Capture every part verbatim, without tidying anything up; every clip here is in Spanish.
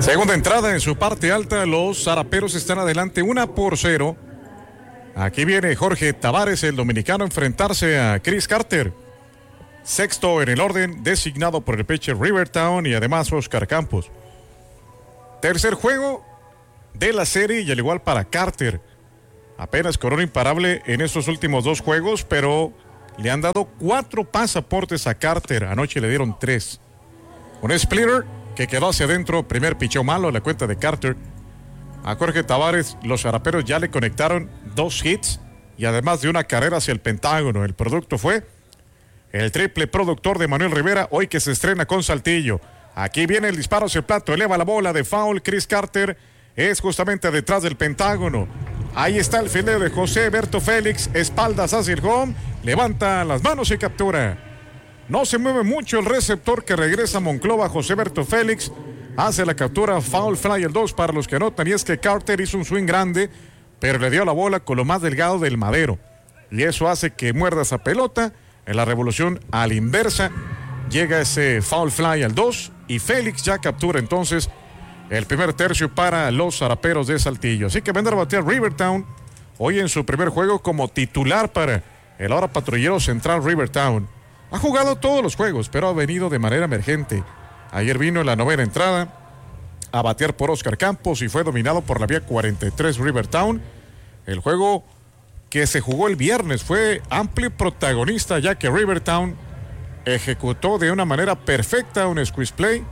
Segunda entrada en su parte alta, los zaraperos están adelante una por cero. Aquí viene Jorge Tavares, el dominicano, a enfrentarse a Chris Carter. Sexto en el orden, designado por el pitcher Rivertown y además Oscar Campos. Tercer juego de la serie y al igual para Carter. Apenas corona imparable en estos últimos dos juegos, pero le han dado cuatro pasaportes a Carter. Anoche le dieron tres. Un splitter que quedó hacia adentro, primer picheo malo a la cuenta de Carter. A Jorge Tavares, los zaraperos ya le conectaron dos hits y además de una carrera hacia el Pentágono. El producto fue el triple productor de Manuel Rivera, hoy que se estrena con Saltillo. Aquí viene el disparo hacia el plato, eleva la bola de foul. Chris Carter es justamente detrás del Pentágono. Ahí está el fildeo de José Berto Félix, espaldas hacia el home, levanta las manos y captura. No se mueve mucho el receptor que regresa a Monclova, José Berto Félix, hace la captura, foul fly el dos para los que notan, y es que Carter hizo un swing grande, pero le dio la bola con lo más delgado del madero, y eso hace que muerda esa pelota. En la revolución a la inversa, llega ese foul fly al dos, y Félix ya captura entonces el primer tercio para los zaraperos de Saltillo. Así que vendrá a batear Rivertown hoy en su primer juego como titular para el ahora patrullero central Rivertown. Ha jugado todos los juegos, pero ha venido de manera emergente. Ayer vino en la novena entrada a batear por Oscar Campos y fue dominado por la vía cuarenta y tres Rivertown. El juego que se jugó el viernes fue amplio protagonista, ya que Rivertown ejecutó de una manera perfecta un squeeze play,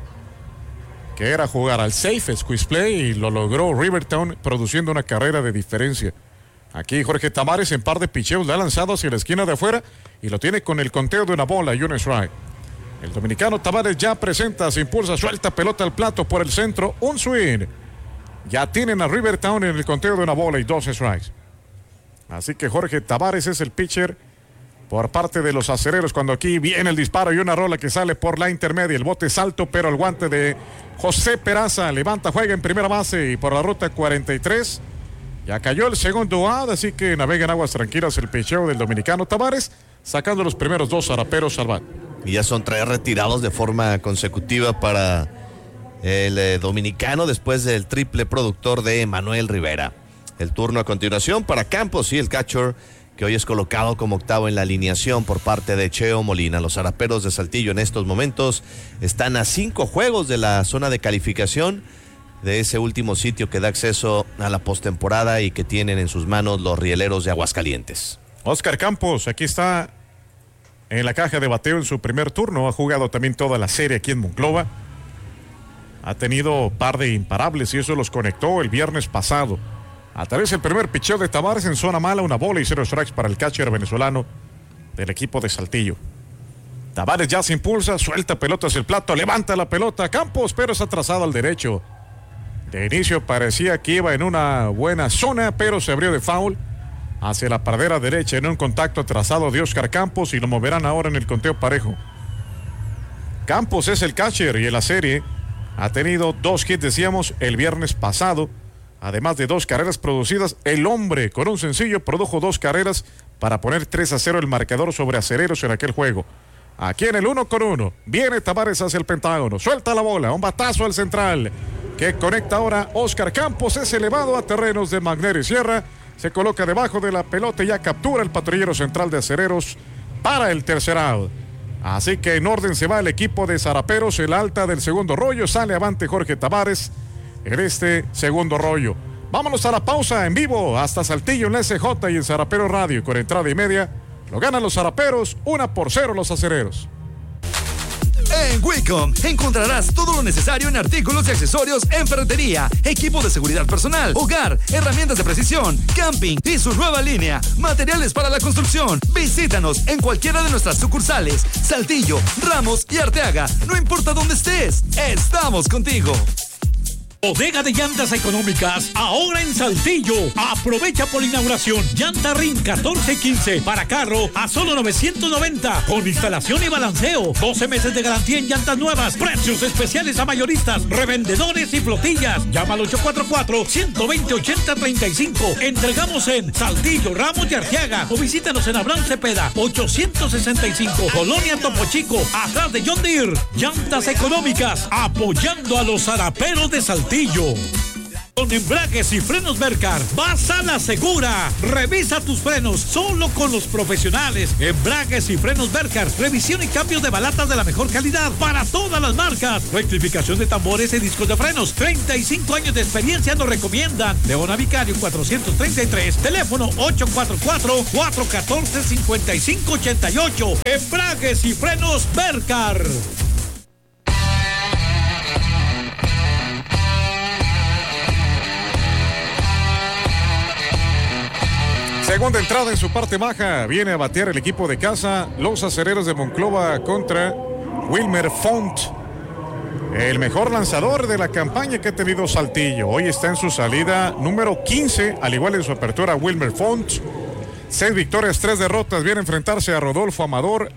que era jugar al safe squeeze play, y lo logró Rivertown produciendo una carrera de diferencia. Aquí Jorge Tavares en par de picheos le ha lanzado hacia la esquina de afuera y lo tiene con el conteo de una bola y un strike. El dominicano Tavares ya presenta, se impulsa, suelta pelota al plato por el centro, un swing. Ya tienen a Rivertown en el conteo de una bola y dos strikes. Así que Jorge Tavares es el pitcher por parte de los acereros, cuando aquí viene el disparo y una rola que sale por la intermedia. El bote es alto, pero el guante de José Peraza levanta, juega en primera base y por la ruta cuarenta y tres. Ya cayó el segundo out, así que navega en aguas tranquilas el picheo del dominicano Tavares, sacando los primeros dos zaraperos al bat. Y ya son tres retirados de forma consecutiva para el eh, dominicano después del triple productor de Manuel Rivera. El turno a continuación para Campos y el catcher, que hoy es colocado como octavo en la alineación por parte de Cheo Molina. Los zaraperos de Saltillo en estos momentos están a cinco juegos de la zona de calificación de ese último sitio que da acceso a la postemporada y que tienen en sus manos los rieleros de Aguascalientes. Oscar Campos, aquí está en la caja de bateo en su primer turno. Ha jugado también toda la serie aquí en Monclova. Ha tenido par de imparables y eso los conectó el viernes pasado. Atraviesa el primer picheo de Tavares en zona mala, una bola y cero strikes para el catcher venezolano del equipo de Saltillo. Tavares ya se impulsa, suelta pelota hacia el plato, levanta la pelota Campos, pero es atrasado al derecho. De inicio parecía que iba en una buena zona, pero se abrió de foul hacia la pradera derecha en un contacto atrasado de Oscar Campos y lo moverán ahora en el conteo parejo. Campos es el catcher y en la serie ha tenido dos hits, decíamos, el viernes pasado. Además de dos carreras producidas, el hombre con un sencillo produjo dos carreras para poner tres a cero el marcador sobre acereros en aquel juego. Aquí en el uno con uno, viene Tavares hacia el Pentágono, suelta la bola, un batazo al central, que conecta ahora Oscar Campos, es elevado a terrenos de Magnero y Sierra, se coloca debajo de la pelota y ya captura el patrullero central de acereros para el tercer out. Así que en orden se va el equipo de zaraperos, el alta del segundo rollo, sale avante Jorge Tavares en este segundo rollo. Vámonos a la pausa en vivo hasta Saltillo en la S J y en Zarapero Radio, con entrada y media. Lo ganan los zaraperos, una por cero los acereros. En Wicom encontrarás todo lo necesario en artículos y accesorios en ferretería, equipo de seguridad personal, hogar, herramientas de precisión, camping y su nueva línea, materiales para la construcción. Visítanos en cualquiera de nuestras sucursales, Saltillo, Ramos y Arteaga. No importa dónde estés, estamos contigo. Bodega de llantas económicas, ahora en Saltillo. Aprovecha por inauguración. Llanta R I N catorce quince para carro a solo novecientos noventa. Con instalación y balanceo. doce meses de garantía en llantas nuevas. Precios especiales a mayoristas, revendedores y flotillas. Llama al ocho cuatro cuatro, uno dos cero, ocho cero tres cinco. Entregamos en Saltillo, Ramos y Arteaga. O visítanos en Abraham Cepeda, ochocientos sesenta y cinco. Colonia Topo Chico, atrás de John Deere. Llantas económicas, apoyando a los zaraperos de Saltillo. Con embragues y frenos Bercar, vas a la segura. Revisa tus frenos solo con los profesionales. Embragues y frenos Bercar, revisión y cambios de balatas de la mejor calidad para todas las marcas. Rectificación de tambores y discos de frenos. treinta y cinco años de experiencia nos recomiendan. Leona Vicario cuatrocientos treinta y tres, teléfono ocho cuatro cuatro, cuatro uno cuatro, cinco cinco ocho ocho. Embragues y frenos Bercar. Segunda entrada en su parte baja. Viene a batear el equipo de casa. Los acereros de Monclova contra Wilmer Font. El mejor lanzador de la campaña que ha tenido Saltillo. Hoy está en su salida número quince. Al igual en su apertura Wilmer Font. Seis victorias, tres derrotas. Viene a enfrentarse a Rodolfo Amador.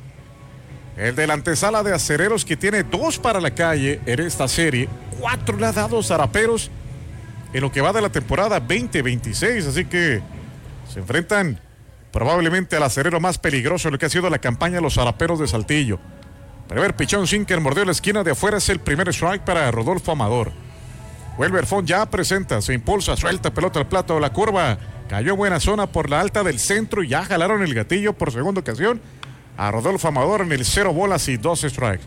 El de la antesala de acereros que tiene dos para la calle en esta serie. Cuatro le ha dado zaraperos en lo que va de la temporada veinte veintiséis. Así que se enfrentan probablemente al acerero más peligroso de lo que ha sido la campaña de los zaraperos de Saltillo. Primer pichón, sinker, mordió la esquina de afuera, es el primer strike para Rodolfo Amador. Wilmer Font ya presenta, se impulsa, suelta pelota al plato de la curva. Cayó en buena zona por la alta del centro y ya jalaron el gatillo por segunda ocasión a Rodolfo Amador en el cero bolas y dos strikes.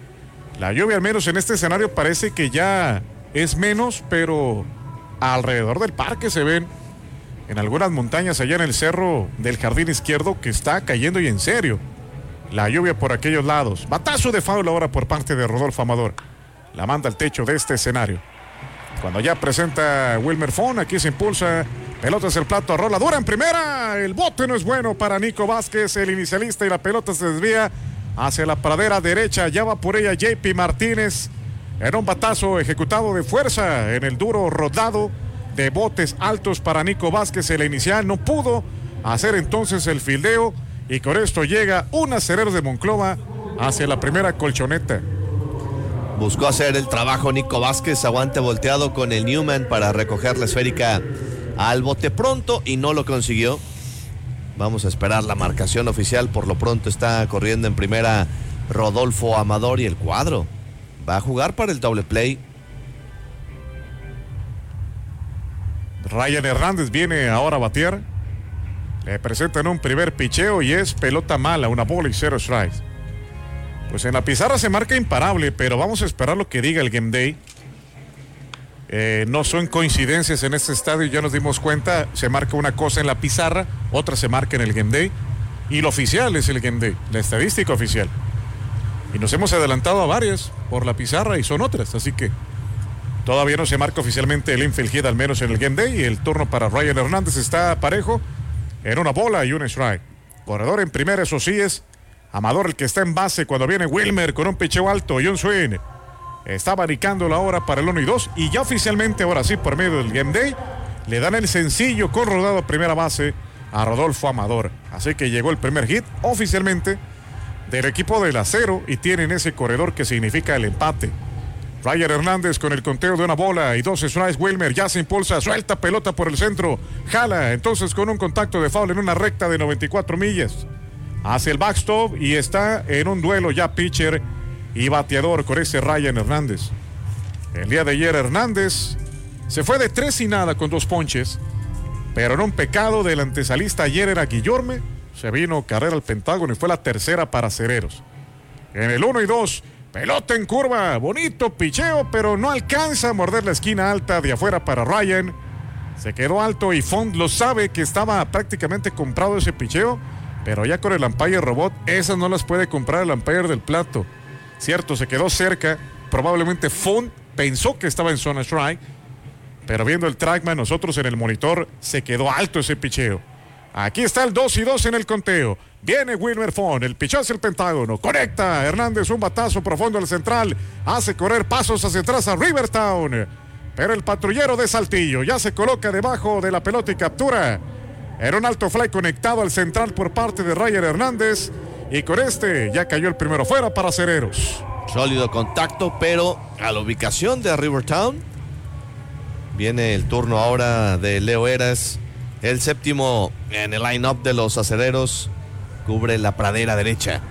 La lluvia, al menos en este escenario, parece que ya es menos, pero alrededor del parque se ven en algunas montañas allá en el cerro del jardín izquierdo que está cayendo y en serio la lluvia por aquellos lados. Batazo de foul ahora por parte de Rodolfo Amador. La manda al techo de este escenario. Cuando ya presenta Wilmer Font, aquí se impulsa. Pelota hacia el plato, rola dura en primera. El bote no es bueno para Nico Vázquez, el inicialista, y la pelota se desvía hacia la pradera derecha. Ya va por ella J P Martínez. Era un batazo ejecutado de fuerza en el duro rodado de botes altos para Nico Vázquez. El inicial no pudo hacer entonces el fildeo y con esto llega un acerero de Monclova hacia la primera colchoneta. Buscó hacer el trabajo Nico Vázquez, aguante volteado con el Newman para recoger la esférica al bote pronto y no lo consiguió. Vamos a esperar la marcación oficial. Por lo pronto está corriendo en primera Rodolfo Amador y el cuadro va a jugar para el doble play. Ryan Hernández viene ahora a batear. Le presentan un primer picheo y es pelota mala, una bola y cero strikes. Pues en la pizarra se marca imparable, pero vamos a esperar lo que diga el Game Day. Eh, no son coincidencias en este estadio, ya nos dimos cuenta. Se marca una cosa en la pizarra, otra se marca en el Game Day. Y lo oficial es el Game Day, la estadística oficial. Y nos hemos adelantado a varias por la pizarra y son otras, así que todavía no se marca oficialmente el infield hit, al menos en el Game Day, y el turno para Ryan Hernández está parejo en una bola y un strike. Corredor en primera, eso sí es Amador el que está en base cuando viene Wilmer con un picheo alto y un swing. Está abaricando la hora para el uno y dos y ya oficialmente, ahora sí, por medio del Game Day, le dan el sencillo con rodado a primera base a Rodolfo Amador. Así que llegó el primer hit oficialmente del equipo del acero y tienen ese corredor que significa el empate. Ryan Hernández con el conteo de una bola y dos strikes. Wilmer ya se impulsa, suelta pelota por el centro, jala entonces con un contacto de foul en una recta de noventa y cuatro millas hacia el backstop y está en un duelo ya pitcher y bateador con ese Ryan Hernández. El día de ayer Hernández se fue de tres y nada con dos ponches, pero en un pecado del antesalista ayer era Guillorme. Se vino carrera al Pentágono y fue la tercera para Acereros. En el uno y dos, pelota en curva, bonito picheo, pero no alcanza a morder la esquina alta de afuera para Ryan. Se quedó alto y Font lo sabe que estaba prácticamente comprado ese picheo, pero ya con el umpire robot, esas no las puede comprar el umpire del plato. Cierto, se quedó cerca, probablemente Font pensó que estaba en zona strike, pero viendo el trackman, nosotros en el monitor, se quedó alto ese picheo. Aquí está el dos y dos en el conteo. Viene Wilmer Font, el picheo hacia el Pentágono. Conecta Hernández, un batazo profundo al central. Hace correr pasos hacia atrás a Rivertown. pero el patrullero de Saltillo ya se coloca debajo de la pelota y captura. Era un alto fly conectado al central por parte de Ryder Hernández. Y con este ya cayó el primero fuera para Acereros. Sólido contacto, pero a la ubicación de Rivertown. Viene el turno ahora de Leo Eras. El séptimo en el line-up de los Acereros. Cubre la pradera derecha.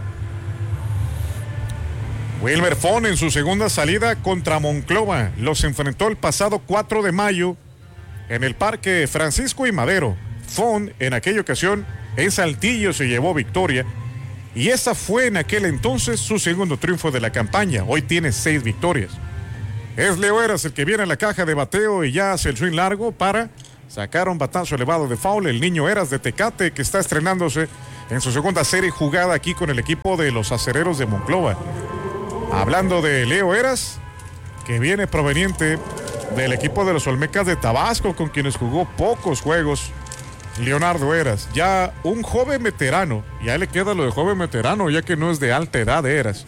Wilmer Fon en su segunda salida contra Monclova. Los enfrentó el pasado cuatro de mayo en el Parque Francisco y Madero. Fon en aquella ocasión en Saltillo se llevó victoria y esa fue en aquel entonces su segundo triunfo de la campaña. Hoy tiene seis victorias. Es Leo Eras el que viene a la caja de bateo y ya hace el swing largo para sacar un batazo elevado de foul. El niño Eras de Tecate, que está estrenándose en su segunda serie jugada aquí con el equipo de los Acereros de Monclova. Hablando de Leo Eras, que viene proveniente del equipo de los Olmecas de Tabasco, con quienes jugó pocos juegos. Leonardo Eras, ya un joven veterano, ya le queda lo de joven veterano, ya que no es de alta edad Eras.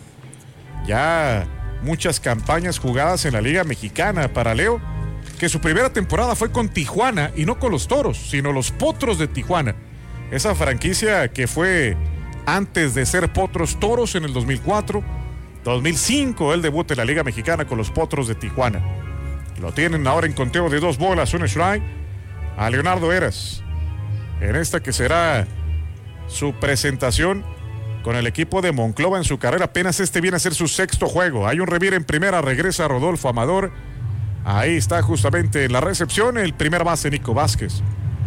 Ya muchas campañas jugadas en la Liga Mexicana para Leo, que su primera temporada fue con Tijuana, y no con los Toros, sino los Potros de Tijuana. Esa franquicia que fue antes de ser Potros Toros en el dos mil cuatro, dos mil cinco, el debut en la Liga Mexicana con los Potros de Tijuana. Lo tienen ahora en conteo de dos bolas, un strike, a Leonardo Eras. En esta que será su presentación con el equipo de Monclova en su carrera. Apenas este viene a ser su sexto juego. Hay un revire en primera, regresa Rodolfo Amador. Ahí está justamente en la recepción el primer base Nico Vázquez.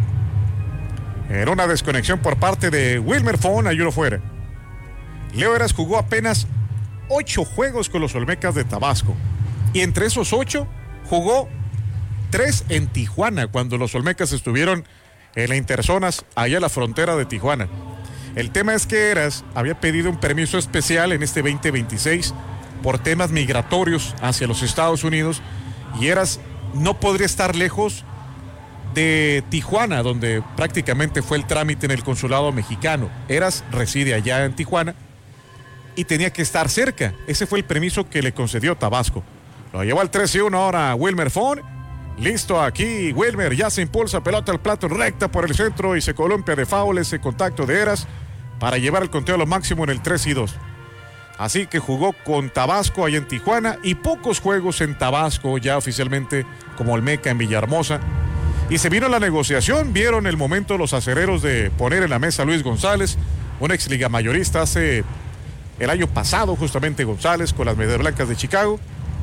En una desconexión por parte de Wilmer Fon, hay uno fuera. Leo Eras jugó apenas ocho juegos con los Olmecas de Tabasco. Y entre esos ocho jugó tres en Tijuana, cuando los Olmecas estuvieron en la Interzonas, allá a la frontera de Tijuana. El tema es que Eras había pedido un permiso especial en este veinte veintiséis por temas migratorios hacia los Estados Unidos, y Eras no podría estar lejos de Tijuana, donde prácticamente fue el trámite en el consulado mexicano. Eras reside allá en Tijuana y tenía que estar cerca. Ese fue el permiso que le concedió Tabasco. Lo llevó al tres y uno ahora Wilmer Fon. Listo aquí, Wilmer ya se impulsa, pelota al plato recta por el centro y se columpia de foul ese contacto de Eras para llevar el conteo a lo máximo en el tres y dos. Así que jugó con Tabasco allá en Tijuana y pocos juegos en Tabasco ya oficialmente como Olmeca en Villahermosa. Y se vino la negociación, vieron el momento los acereros de poner en la mesa a Luis González, un ex liga mayorista hace el año pasado justamente González con las Medias Blancas de Chicago.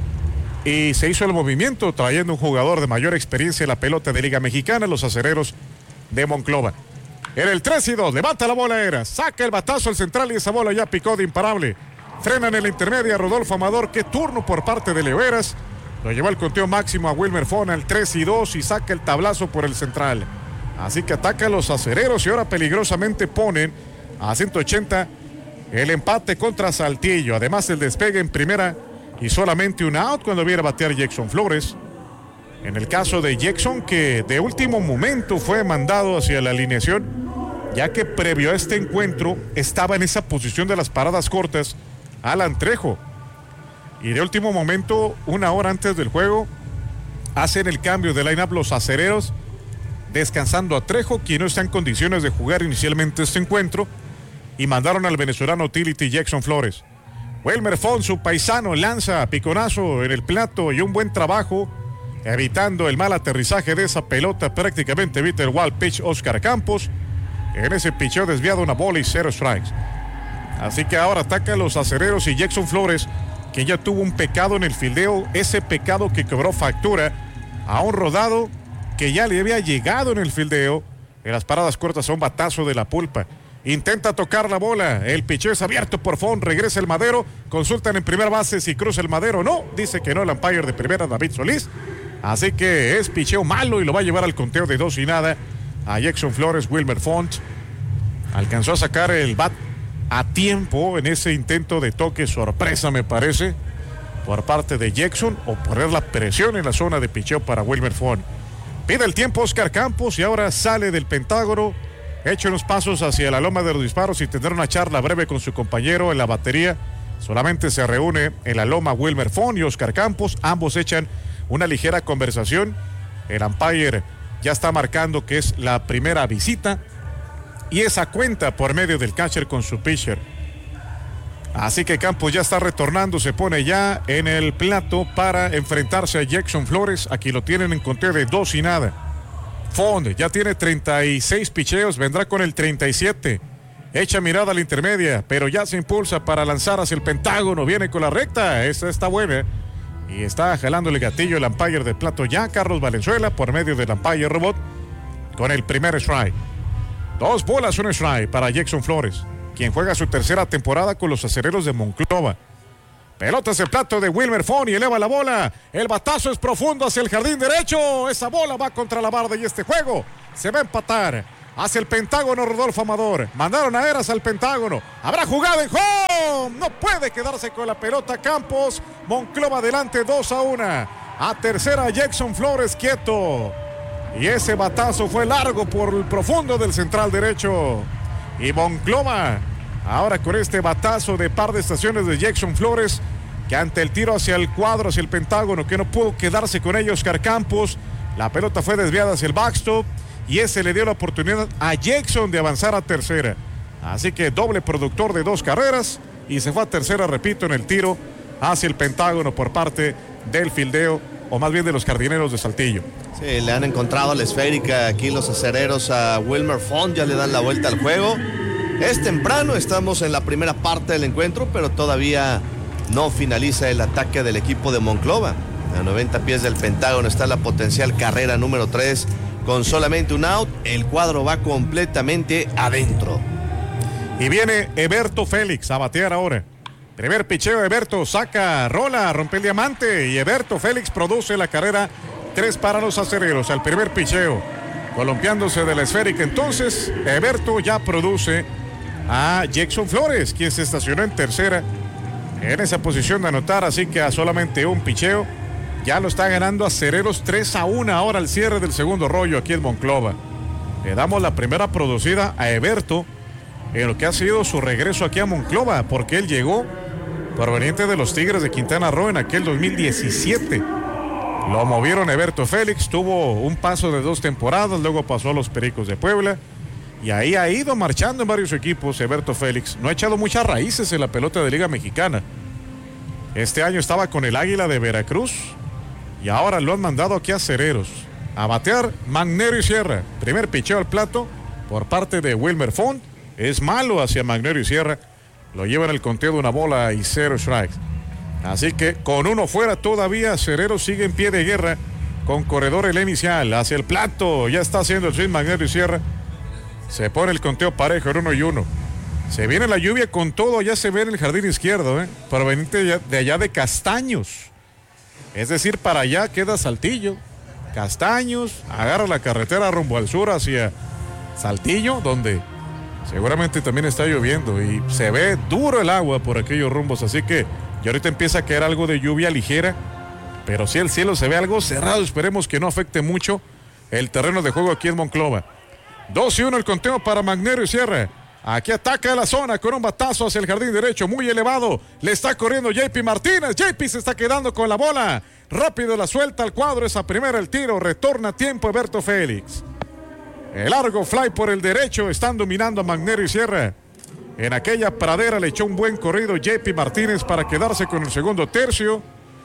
Y se hizo el movimiento trayendo un jugador de mayor experiencia en la pelota de Liga Mexicana, los Acereros de Monclova. En el tres y dos, levanta la bola Eras, saca el batazo al central y esa bola ya picó de imparable. Frenan en la intermedia Rodolfo Amador, qué turno por parte de Leo Eras. Lo lleva el conteo máximo a Wilmer Fon al tres y dos y saca el tablazo por el central. Así que ataca a los Acereros y ahora peligrosamente ponen a ciento ochenta el empate contra Saltillo. Además el despegue en primera y solamente un out cuando viene a batear Jackson Flores. En el caso de Jackson, que de último momento fue mandado hacia la alineación, ya que previo a este encuentro estaba en esa posición de las paradas cortas Alan Trejo. Y de último momento, una hora antes del juego, hacen el cambio de line-up los Acereros, descansando a Trejo, quien no está en condiciones de jugar inicialmente este encuentro, y mandaron al venezolano utility Jackson Flores. Wilmer Fon, su paisano, lanza piconazo en el plato y un buen trabajo, evitando el mal aterrizaje de esa pelota. Prácticamente evita el wild pitch Oscar Campos. En ese picheo desviado una bola y cero strikes. Así que ahora ataca a los Acereros y Jackson Flores, que ya tuvo un pecado en el fildeo, ese pecado que cobró factura a un rodado que ya le había llegado en el fildeo. En las paradas cortas a un batazo de la pulpa. Intenta tocar la bola, el picheo es abierto por Fon, regresa el Madero, consultan en primera base si cruza el Madero, no, dice que no el umpire de primera David Solís, así que es picheo malo y lo va a llevar al conteo de dos y nada a Jackson Flores. Wilmer Fon alcanzó a sacar el bat a tiempo en ese intento de toque sorpresa, me parece, por parte de Jackson, o poner la presión en la zona de picheo para Wilmer Fon. Pide el tiempo Oscar Campos y ahora sale del Pentágono, echa unos pasos hacia la loma de los disparos y tendrá una charla breve con su compañero en la batería. Solamente se reúne en la loma Wilmer Fon y Oscar Campos. Ambos echan una ligera conversación. El umpire ya está marcando que es la primera visita y esa cuenta por medio del catcher con su pitcher. Así que Campos ya está retornando, se pone ya en el plato para enfrentarse a Jackson Flores. Aquí lo tienen en conteo de dos y nada. Fond ya tiene treinta y seis picheos, vendrá con el treinta y siete. Echa mirada a la intermedia, pero ya se impulsa para lanzar hacia el pentágono. Viene con la recta, esta está buena. Y está jalando el gatillo el umpire de plato ya, Carlos Valenzuela, por medio del umpire robot, con el primer strike. Dos bolas, un strike para Jackson Flores, quien juega su tercera temporada con los Acereros de Monclova. Pelotas el plato de Wilmer Font y eleva la bola. El batazo es profundo hacia el jardín derecho. Esa bola va contra la barda y este juego se va a empatar. Hacia el pentágono Rodolfo Amador. Mandaron a Eras al pentágono. Habrá jugada en home. No puede quedarse con la pelota Campos. Monclova adelante dos a uno. A tercera Jackson Flores quieto. Y ese batazo fue largo por el profundo del central derecho. Y Monclova ahora con este batazo de par de estaciones de Jackson Flores, que ante el tiro hacia el cuadro, hacia el pentágono, que no pudo quedarse con ellos Oscar Campos. La pelota fue desviada hacia el backstop y ese le dio la oportunidad a Jackson de avanzar a tercera. Así que doble productor de dos carreras y se fue a tercera, repito, en el tiro hacia el pentágono por parte del fildeo, o más bien de los Jardineros de Saltillo. Sí, le han encontrado la esférica aquí los acereros a Wilmer Font, ya le dan la vuelta al juego. Es temprano, estamos en la primera parte del encuentro, pero todavía no finaliza el ataque del equipo de Monclova. A noventa pies del pentágono está la potencial carrera número tres. Con solamente un out, el cuadro va completamente adentro. Y viene Eberto Félix a batear ahora. Primer picheo, Eberto saca, rola, rompe el diamante y Eberto Félix produce la carrera tres para los acereros al primer picheo. Columpiándose de la esférica, entonces Eberto ya produce a Jackson Flores, quien se estacionó en tercera en esa posición de anotar, así que a solamente un picheo ya lo está ganando Acereros tres a uno ahora al cierre del segundo rollo aquí en Monclova. Le damos la primera producida a Eberto en lo que ha sido su regreso aquí a Monclova, porque él llegó proveniente de los Tigres de Quintana Roo en aquel dos mil diecisiete. Lo movieron Eberto Félix, tuvo un paso de dos temporadas, luego pasó a los Pericos de Puebla y ahí ha ido marchando en varios equipos. Eberto Félix no ha echado muchas raíces en la pelota de Liga Mexicana. Este año estaba con el Águila de Veracruz y ahora lo han mandado aquí a Acereros a batear Magneurio Sierra. Primer picheo al plato por parte de Wilmer Font, es malo hacia Magneurio Sierra, lo lleva en el conteo de una bola y cero strikes. Así que con uno fuera todavía Acereros sigue en pie de guerra con corredor el inicial hacia el plato. Ya está haciendo el swing Magneurio Sierra. Se pone el conteo parejo en uno y uno. Se viene la lluvia con todo, ya se ve en el jardín izquierdo, ¿eh? Proveniente de allá de Castaños. Es decir, para allá queda Saltillo. Castaños, agarra la carretera rumbo al sur hacia Saltillo, donde seguramente también está lloviendo y se ve duro el agua por aquellos rumbos. Así que y ahorita empieza a caer algo de lluvia ligera, pero sí el cielo se ve algo cerrado. Esperemos que no afecte mucho el terreno de juego aquí en Monclova. dos y uno el conteo para Magneurio Sierra. Aquí ataca la zona con un batazo hacia el jardín derecho muy elevado. Le está corriendo J P Martínez. J P se está quedando con la bola. Rápido la suelta al cuadro. Esa primera el tiro. Retorna a tiempo Eberto Félix. El largo fly por el derecho. Están dominando a Magneurio Sierra. En aquella pradera le echó un buen corrido J P Martínez para quedarse con el segundo tercio.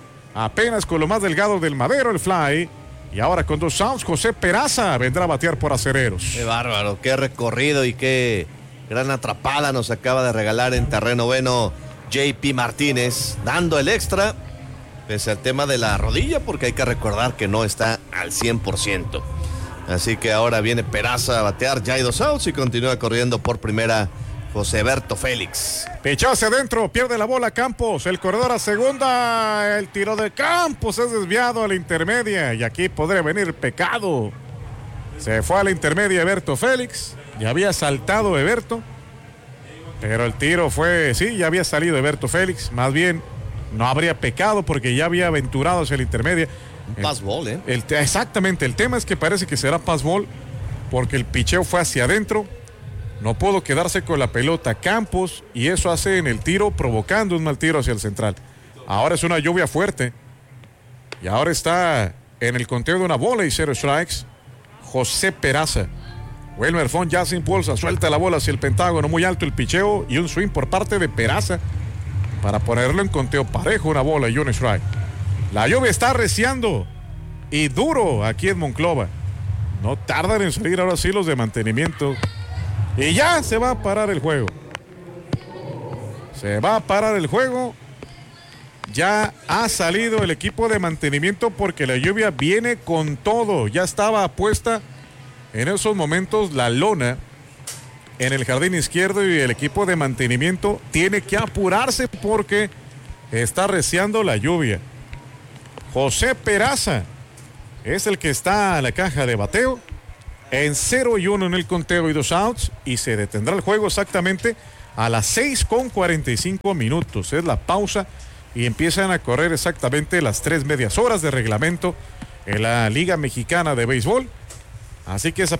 Apenas con lo más delgado del madero el fly. Y ahora con dos outs, José Peraza vendrá a batear por Acereros. Qué bárbaro, qué recorrido y qué gran atrapada nos acaba de regalar en terreno bueno J P Martínez, dando el extra, pese al tema de la rodilla, porque hay que recordar que no está al cien por ciento. Así que ahora viene Peraza a batear, ya hay dos outs y continúa corriendo por primera José Eberto Félix. Pichó hacia adentro, pierde la bola Campos, el corredor a segunda, el tiro de Campos es desviado a la intermedia y aquí podría venir pecado. Se fue a la intermedia Eberto Félix, ya había saltado Eberto, pero el tiro fue, sí, ya había salido Eberto Félix, más bien no habría pecado porque ya había aventurado hacia la intermedia. Un pass ball, ¿eh? El, exactamente, el tema es que parece que será pass ball porque el picheo fue hacia adentro. No pudo quedarse con la pelota Campos y eso hace en el tiro provocando un mal tiro hacia el central. Ahora es una lluvia fuerte. Y ahora está en el conteo de una bola y cero strikes José Peraza. Wilmer Font ya se impulsa, suelta la bola hacia el pentágono, muy alto el picheo y un swing por parte de Peraza para ponerlo en conteo parejo, una bola y un strike. La lluvia está arreciando y duro aquí en Monclova. No tardan en salir ahora sí los de mantenimiento. Y ya se va a parar el juego. Se va a parar el juego. Ya ha salido el equipo de mantenimiento porque la lluvia viene con todo. Ya estaba puesta en esos momentos la lona en el jardín izquierdo y el equipo de mantenimiento tiene que apurarse porque está arreciando la lluvia. José Peraza es el que está a la caja de bateo en cero y uno en el conteo y dos outs, y se detendrá el juego exactamente a las seis con cuarenta y cinco minutos. Es la pausa y empiezan a correr exactamente las tres medias horas de reglamento en la Liga Mexicana de Béisbol. Así que esa